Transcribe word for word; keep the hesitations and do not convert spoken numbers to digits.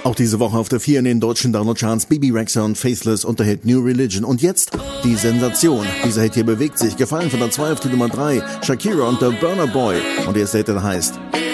Auch diese Woche auf der vier in den deutschen Download-Charts Bebe Rexha und Faithless und der Hit New Religion. Und jetzt die Sensation. Dieser Hit hier bewegt sich, gefallen von der zwei auf die Nummer drei, Shakira und der Burna Boy. Und der erste Hit, der heißt